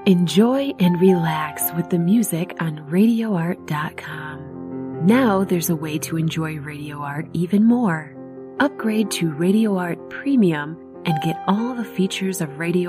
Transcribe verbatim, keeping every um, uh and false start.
Enjoy and relax with the music on radio art dot com. Now there's a way to enjoy Radio Art even more. Upgrade to Radio Art Premium and get all the features of Radio